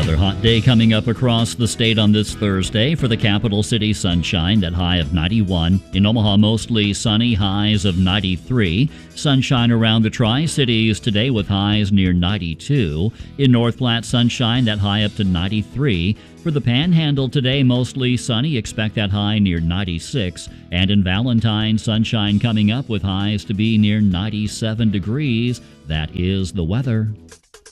Another hot day coming up across the state on this Thursday. For the capital city, sunshine, that high of 91. In Omaha, mostly sunny, highs of 93. Sunshine around the Tri-Cities today with highs near 92. In North Platte, sunshine, that high up to 93. For the Panhandle today, mostly sunny, expect that high near 96. And in Valentine, sunshine coming up with highs to be near 97 degrees. That is the weather.